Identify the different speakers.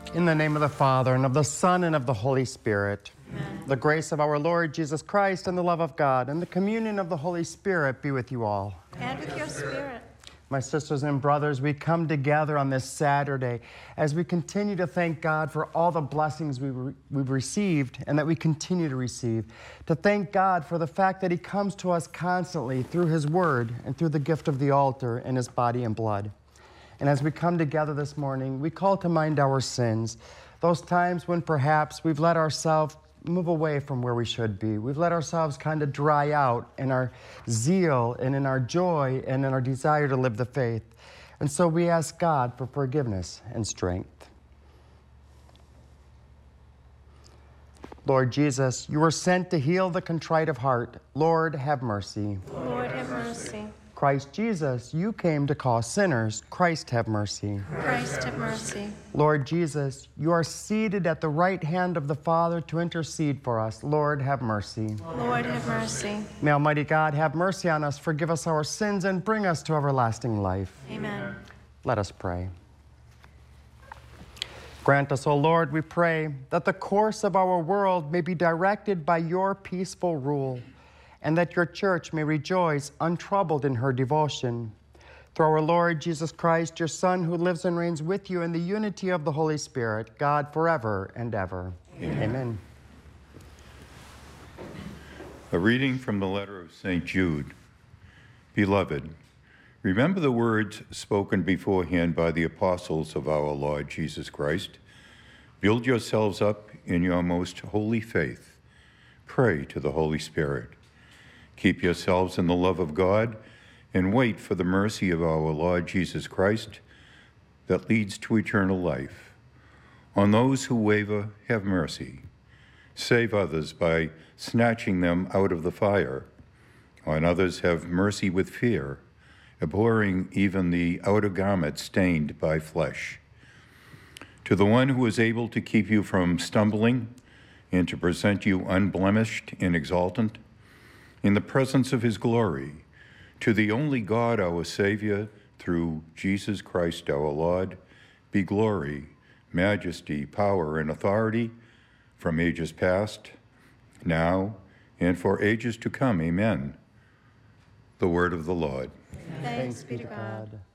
Speaker 1: In the name of the Father, and of the Son, and of the Holy Spirit.
Speaker 2: Amen.
Speaker 1: The grace of our Lord Jesus Christ, and the love of God, and the communion of the Holy Spirit be with you all.
Speaker 2: And with your spirit.
Speaker 1: My sisters and brothers, we come together on this Saturday as we continue to thank God for all the blessings we've received and that we continue to receive. To thank God for the fact that He comes to us constantly through His Word and through the gift of the altar and His body and blood. And as we come together this morning, we call to mind our sins, those times when perhaps we've let ourselves move away from where we should be. We've let ourselves kind of dry out in our zeal and in our joy and in our desire to live the faith. And so we ask God for forgiveness and strength. Lord Jesus, you were sent to heal the contrite of heart. Lord, have mercy.
Speaker 2: Lord, have mercy.
Speaker 1: Christ Jesus, you came to call sinners. Christ, have mercy.
Speaker 2: Christ, have mercy.
Speaker 1: Lord Jesus, you are seated at the right hand of the Father to intercede for us. Lord, have mercy.
Speaker 2: Lord, have mercy.
Speaker 1: May Almighty God have mercy on us, forgive us our sins, and bring us to everlasting life.
Speaker 2: Amen.
Speaker 1: Let us pray. Grant us, O Lord, we pray, that the course of our world may be directed by your peaceful rule, and that your church may rejoice untroubled in her devotion. Through our Lord Jesus Christ, your Son, who lives and reigns with you in the unity of the Holy Spirit, God, forever and ever. Amen. Amen.
Speaker 3: A reading from the letter of St. Jude. Beloved, remember the words spoken beforehand by the apostles of our Lord Jesus Christ. Build yourselves up in your most holy faith. Pray to the Holy Spirit. Keep yourselves in the love of God and wait for the mercy of our Lord Jesus Christ that leads to eternal life. On those who waver, have mercy. Save others by snatching them out of the fire. On others, have mercy with fear, abhorring even the outer garment stained by flesh. To the one who is able to keep you from stumbling and to present you unblemished and exultant, in the presence of his glory, to the only God our Savior, through Jesus Christ our Lord, be glory, majesty, power, and authority from ages past, now, and for ages to come. Amen. The word of the Lord.
Speaker 2: Thanks be to God.